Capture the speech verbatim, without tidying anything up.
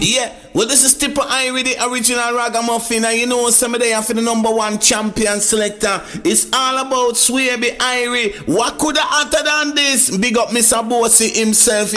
Yeah, well, this is Tipper Irie, the original ragamuffin, and you know, some of them for the number one champion selector. It's all about Swaby Irie. What could have hotter than this? Big up Mister Bossy himself.